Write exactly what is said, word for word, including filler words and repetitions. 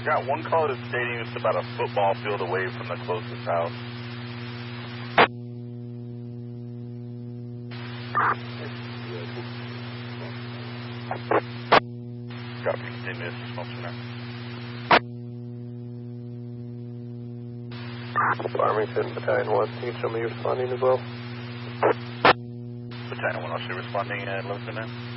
got one call that's stating it's about a football field away from the closest house. Copy, continue this response from there. Farmington, Battalion one, can you show me responding as well? Battalion one, I'll see responding at Livingston now.